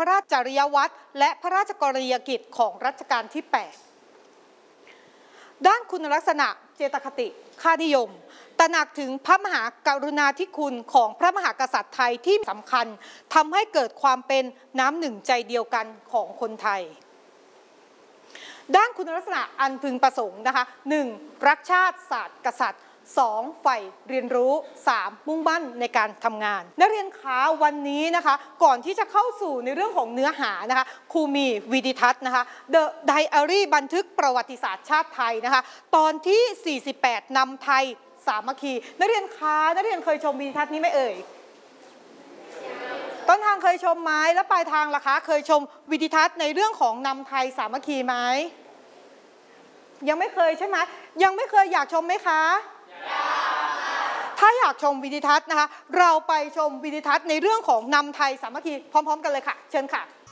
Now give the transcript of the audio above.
ระราชจริยวัตรและพระราชกรณียกิจของรัชกาลที่ 8 ด้านคุณลักษณะเจตคติค่านิยมตระหนักถึงพระมหากรุณาธิคุณของพระมหากษัตริย์ไทยที่สำคัญทำให้เกิดความเป็นน้ำหนึ่งใจเดียวกันของคนไทยด้านคุณลักษณะอันพึงประสงค์นะคะ 1. รักชาติศาสตร์กษัตริย์ 2. ใฝ่เรียนรู้ 3. มุ่งมั่นในการทำงานนักเรียนคะวันนี้นะคะก่อนที่จะเข้าสู่ในเรื่องของเนื้อหานะคะครูมีวิดิทัศน์นะคะ The Diary บันทึกประวัติศาสตร์ชาติไทยนะคะตอนที่ 48 นำไทยสามัคคีนักเรียนคะนักเรียนเคยชมวิดิทัศน์นี้ไหมเอ่ยต้นทางเคยชมไหมแล้วปลายทางล่ะคะเคยชมวิดิทัศน์ในเรื่องของนำไทยสามัคคีไหมยังไม่เคยใช่ไหมยังไม่เคยอยากชมไหมคะถ้าอยากชมวิดิทัศน์นะคะเราไปชมวิดิทัศน์ในเรื่องของนำไทยสามัคคีพร้อมๆกันเลยค่ะเชิญค่ะ